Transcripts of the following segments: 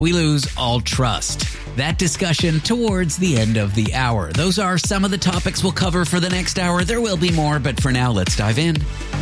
We lose all trust. That discussion towards the end of the hour. Those are some of the topics we'll cover for the next hour. There will be more, but for now, let's dive in.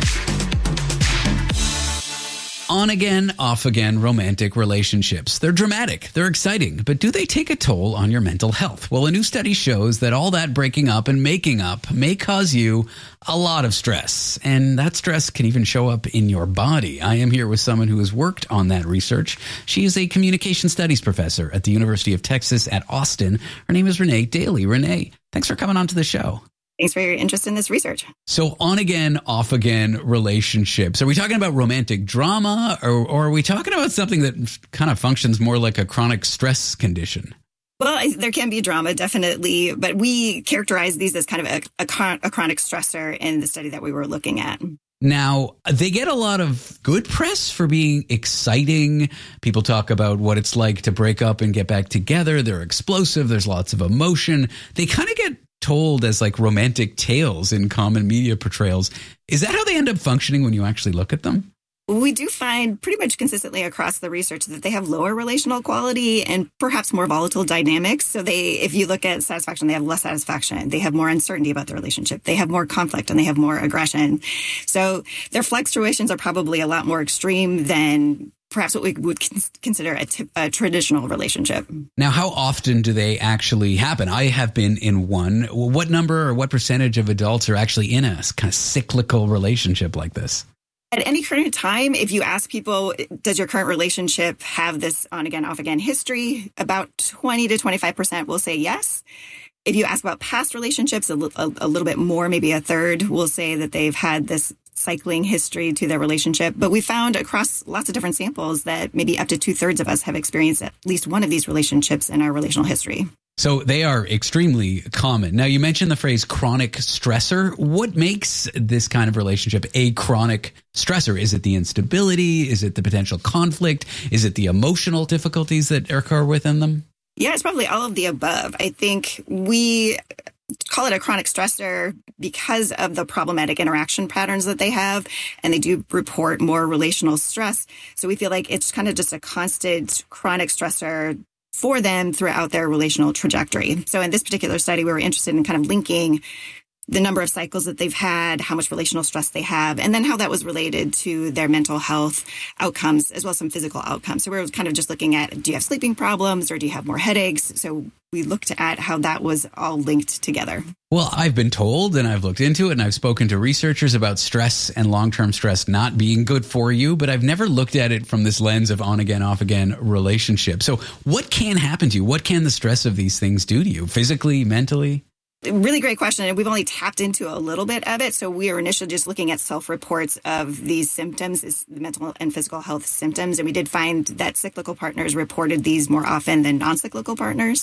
On again, off again romantic relationships. They're dramatic, they're exciting, but do they take a toll on your mental health? Well, a new study shows that all that breaking up and making up may cause you a lot of stress, and that stress can even show up in your body. I am here with someone who has worked on that research. She is a communication studies professor at the University of Texas at Austin. Her name is Renee Daly. Renee, thanks for coming on to the show. Thanks for your interest in this research. So on again, off again relationships. Are we talking about romantic drama or are we talking about something that kind of functions more like a chronic stress condition? Well, there can be drama, definitely, but we characterize these as kind of a chronic stressor in the study that we were looking at. Now, they get a lot of good press for being exciting. People talk about what it's like to break up and get back together. They're explosive. There's lots of emotion. They kind of get told as like romantic tales in common media portrayals. Is that how they end up functioning when you actually look at them? We do find pretty much consistently across the research that they have lower relational quality and perhaps more volatile dynamics. So if you look at satisfaction, they have less satisfaction. They have more uncertainty about the relationship. They have more conflict and they have more aggression. So their fluctuations are probably a lot more extreme than perhaps what we would consider a traditional relationship. Now, how often do they actually happen? I have been in one. What number or what percentage of adults are actually in a kind of cyclical relationship like this? At any current time, if you ask people, does your current relationship have this on again, off again history? About 20 to 25% will say yes. If you ask about past relationships, a little bit more, maybe a third will say that they've had this cycling history to their relationship. But we found across lots of different samples that maybe up to 2/3 of us have experienced at least one of these relationships in our relational history. So they are extremely common. Now, you mentioned the phrase chronic stressor. What makes this kind of relationship a chronic stressor? Is it the instability? Is it the potential conflict? Is it the emotional difficulties that occur within them? Yeah, it's probably all of the above. I think we call it a chronic stressor because of the problematic interaction patterns that they have, and they do report more relational stress. So we feel like it's kind of just a constant chronic stressor for them throughout their relational trajectory. So in this particular study, we were interested in kind of linking the number of cycles that they've had, how much relational stress they have, and then how that was related to their mental health outcomes, as well as some physical outcomes. So we were kind of just looking at, do you have sleeping problems or do you have more headaches? So we looked at how that was all linked together. Well, I've been told and I've looked into it and I've spoken to researchers about stress and long-term stress not being good for you, but I've never looked at it from this lens of on again, off again relationship. So what can happen to you? What can the stress of these things do to you physically, mentally? Really great question. And we've only tapped into a little bit of it. So we were initially just looking at self-reports of these symptoms, the mental and physical health symptoms. And we did find that cyclical partners reported these more often than non-cyclical partners.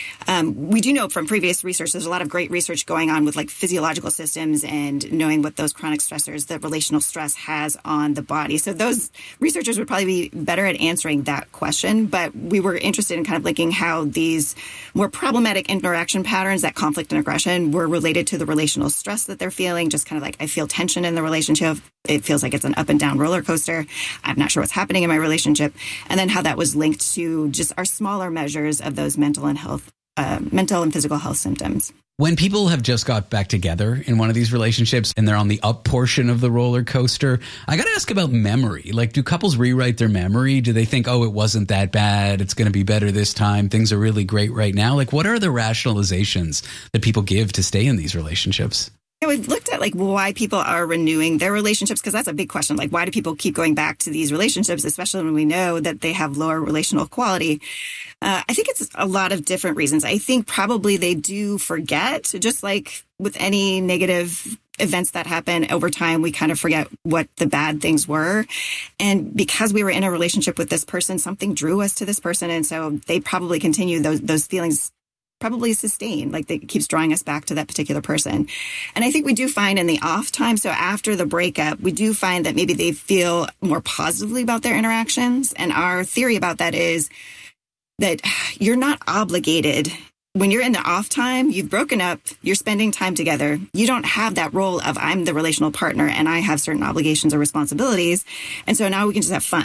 We do know from previous research, there's a lot of great research going on with like physiological systems and knowing what those chronic stressors, the relational stress has on the body. So those researchers would probably be better at answering that question. But we were interested in kind of linking how these more problematic interaction patterns, that conflict and aggression, were related to the relational stress that they're feeling. Just kind of like, I feel tension in the relationship. It feels like it's an up and down roller coaster. I'm not sure what's happening in my relationship. And then how that was linked to just our smaller measures of those mental and physical health symptoms. When people have just got back together in one of these relationships and they're on the up portion of the roller coaster, I got to ask about memory. Like, do couples rewrite their memory? Do they think, oh, it wasn't that bad, it's going to be better this time, things are really great right now? Like, what are the rationalizations that people give to stay in these relationships? Yeah, we've looked at like why people are renewing their relationships, because that's a big question. Like, why do people keep going back to these relationships, especially when we know that they have lower relational quality? I think it's a lot of different reasons. I think probably they do forget, just like with any negative events that happen over time, we kind of forget what the bad things were. And because we were in a relationship with this person, something drew us to this person. And so they probably continue those feelings probably sustain, like it keeps drawing us back to that particular person. And I think we do find in the off time, so after the breakup, we do find that maybe they feel more positively about their interactions. And our theory about that is that you're not obligated. When you're in the off time, you've broken up, you're spending time together. You don't have that role of I'm the relational partner and I have certain obligations or responsibilities. And so now we can just have fun.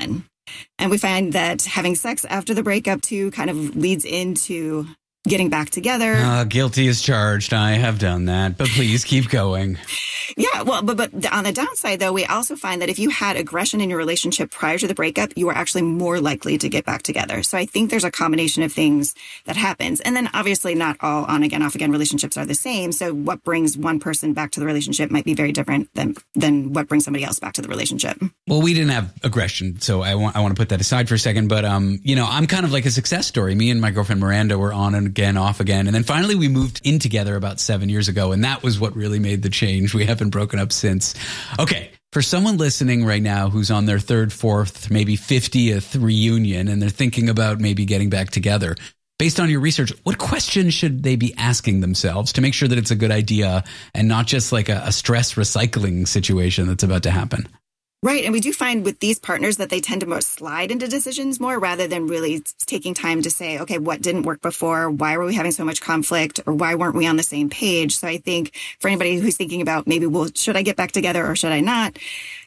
And we find that having sex after the breakup too kind of leads into getting back together. Guilty as charged. I have done that, but please keep going. Yeah, well, but on the downside, though, we also find that if you had aggression in your relationship prior to the breakup, you are actually more likely to get back together. So I think there's a combination of things that happens. And then obviously not all on-again, off-again relationships are the same. So what brings one person back to the relationship might be very different than what brings somebody else back to the relationship. Well, we didn't have aggression, so I want to put that aside for a second. But, I'm kind of like a success story. Me and my girlfriend Miranda were on and again, off again. And then finally we moved in together about 7 years ago. And that was what really made the change. We haven't broken up since. Okay. For someone listening right now who's on their third, fourth, maybe 50th reunion, and they're thinking about maybe getting back together, based on your research, what questions should they be asking themselves to make sure that it's a good idea and not just like a stress recycling situation that's about to happen? Right. And we do find with these partners that they tend to slide into decisions more rather than really taking time to say, okay, what didn't work before? Why were we having so much conflict? Or why weren't we on the same page? So I think for anybody who's thinking about maybe, well, should I get back together or should I not?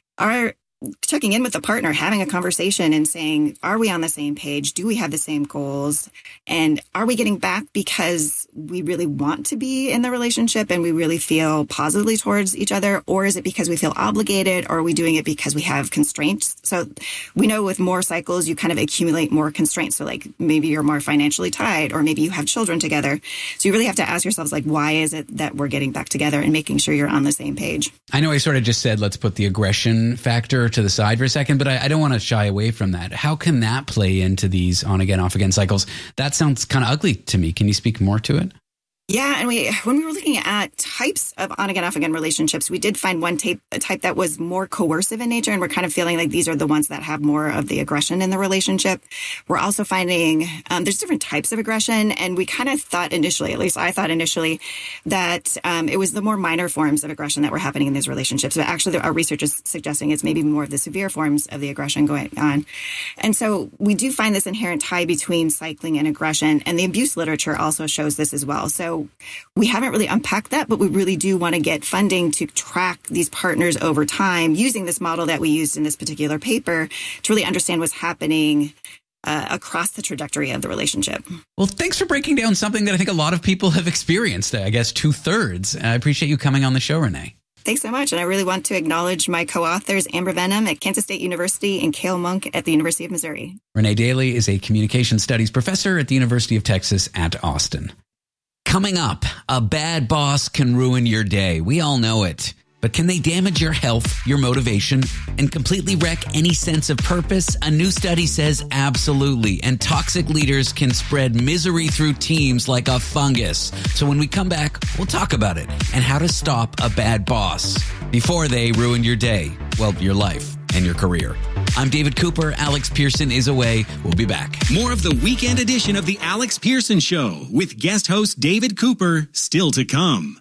Checking in with the partner, having a conversation and saying, are we on the same page? Do we have the same goals? And are we getting back because we really want to be in the relationship and we really feel positively towards each other? Or is it because we feel obligated? Or are we doing it because we have constraints? So we know with more cycles, you kind of accumulate more constraints. So like maybe you're more financially tied or maybe you have children together. So you really have to ask yourselves, like, why is it that we're getting back together and making sure you're on the same page? I know I sort of just said, let's put the aggression factor to the side for a second, but I don't want to shy away from that. How can that play into these on again, off again cycles? That sounds kind of ugly to me. Can you speak more to it? Yeah, and when we were looking at types of on-again, off-again relationships, we did find a type that was more coercive in nature, and we're kind of feeling like these are the ones that have more of the aggression in the relationship. We're also finding there's different types of aggression, and we kind of thought initially, at least I thought initially, that it was the more minor forms of aggression that were happening in these relationships. But actually, our research is suggesting it's maybe more of the severe forms of the aggression going on. And so we do find this inherent tie between cycling and aggression, and the abuse literature also shows this as well. So we haven't really unpacked that, but we really do want to get funding to track these partners over time using this model that we used in this particular paper to really understand what's happening across the trajectory of the relationship. Well, thanks for breaking down something that I think a lot of people have experienced, I guess 2/3. I appreciate you coming on the show, Renee. Thanks so much. And I really want to acknowledge my co-authors, Amber Venom at Kansas State University and Cale Monk at the University of Missouri. Renee Daly is a communication studies professor at the University of Texas at Austin. Coming up, a bad boss can ruin your day. We all know it. But can they damage your health, your motivation, and completely wreck any sense of purpose? A new study says absolutely. And toxic leaders can spread misery through teams like a fungus. So when we come back, we'll talk about it and how to stop a bad boss before they ruin your day, well, your life and your career. I'm David Cooper. Alex Pearson is away. We'll be back. More of the weekend edition of The Alex Pearson Show with guest host David Cooper still to come.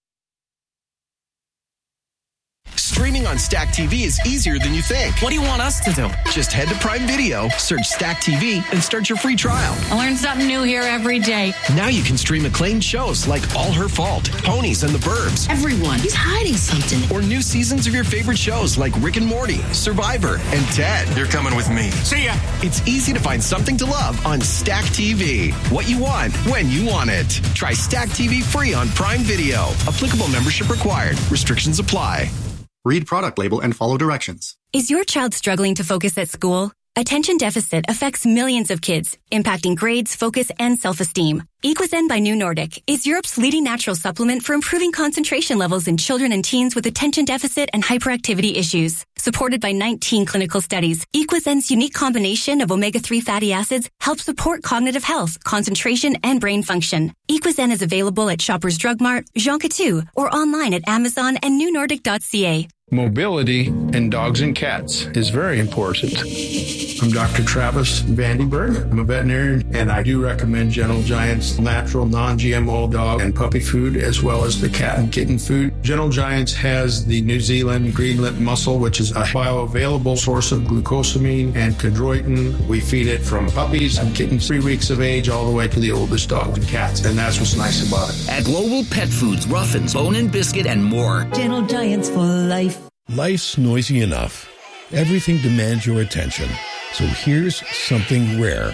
Streaming on Stack TV is easier than you think. What do you want us to do? Just head to Prime Video, search Stack TV, and start your free trial. I learn something new here every day. Now you can stream acclaimed shows like All Her Fault, Ponies and the Burbs. Everyone is hiding something. Or new seasons of your favorite shows like Rick and Morty, Survivor, and Ted. You're coming with me. See ya. It's easy to find something to love on Stack TV. What you want, when you want it. Try Stack TV free on Prime Video. Applicable membership required. Restrictions apply. Read product label and follow directions. Is your child struggling to focus at school? Attention deficit affects millions of kids, impacting grades, focus, and self-esteem. Equizen by New Nordic is Europe's leading natural supplement for improving concentration levels in children and teens with attention deficit and hyperactivity issues. Supported by 19 clinical studies, Equizen's unique combination of omega-3 fatty acids helps support cognitive health, concentration, and brain function. Equizen is available at Shoppers Drug Mart, Jean Coutu, or online at Amazon and newnordic.ca. Mobility in dogs and cats is very important. I'm Dr. Travis Vandenberg. I'm a veterinarian, and I do recommend Gentle Giant's natural non-GMO dog and puppy food, as well as the cat and kitten food. Gentle Giants has the New Zealand greenlet mussel, which is a bioavailable source of glucosamine and chondroitin. We feed it from puppies and kittens 3 weeks of age all the way to the oldest dogs and cats, and that's what's nice about it. At Global Pet Foods, Ruffins, Bone and Biscuit, and more. Gentle Giants for life. Life's noisy enough. Everything demands your attention. So here's something rare.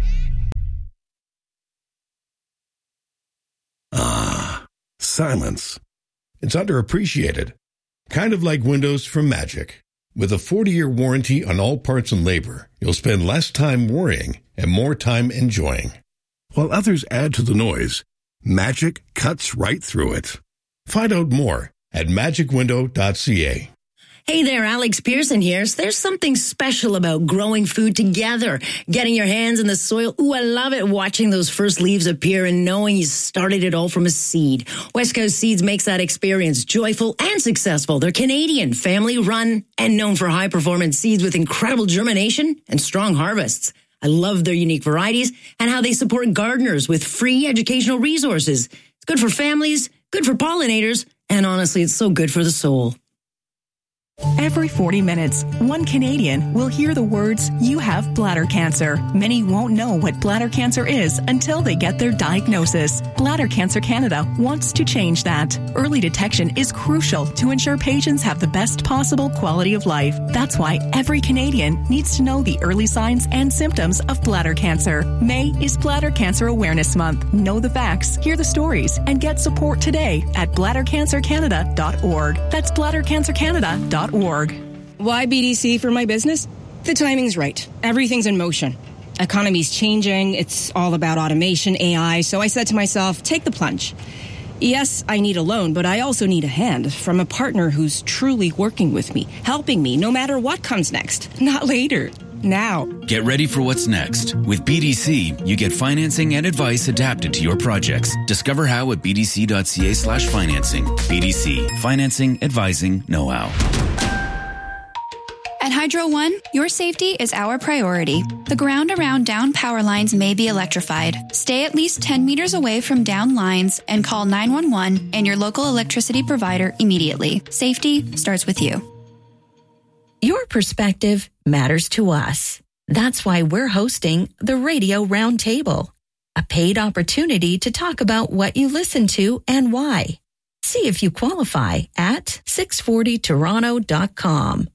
Ah, silence. It's underappreciated. Kind of like windows from Magic. With a 40-year warranty on all parts and labor, you'll spend less time worrying and more time enjoying. While others add to the noise, Magic cuts right through it. Find out more at magicwindow.ca. Hey there, Alex Pearson here. There's something special about growing food together, getting your hands in the soil. Ooh, I love it watching those first leaves appear and knowing you started it all from a seed. West Coast Seeds makes that experience joyful and successful. They're Canadian, family-run, and known for high-performance seeds with incredible germination and strong harvests. I love their unique varieties and how they support gardeners with free educational resources. It's good for families, good for pollinators, and honestly, it's so good for the soul. Every 40 minutes, one Canadian will hear the words, "You have bladder cancer." Many won't know what bladder cancer is until they get their diagnosis. Bladder Cancer Canada wants to change that. Early detection is crucial to ensure patients have the best possible quality of life. That's why every Canadian needs to know the early signs and symptoms of bladder cancer. May is Bladder Cancer Awareness Month. Know the facts, hear the stories, and get support today at bladdercancercanada.org. That's bladdercancercanada.org. Why BDC for my business? The timing's right. Everything's in motion. Economy's changing. It's all about automation, AI. So I said to myself, take the plunge. Yes, I need a loan, but I also need a hand from a partner who's truly working with me, helping me no matter what comes next. Not later. Now. Get ready for what's next. With BDC, you get financing and advice adapted to your projects. Discover how at bdc.ca/financing. BDC. Financing, advising, know-how. At Hydro One, your safety is our priority. The ground around down power lines may be electrified. Stay at least 10 meters away from down lines and call 911 and your local electricity provider immediately. Safety starts with you. Your perspective matters to us. That's why we're hosting the Radio Roundtable, a paid opportunity to talk about what you listen to and why. See if you qualify at 640toronto.com.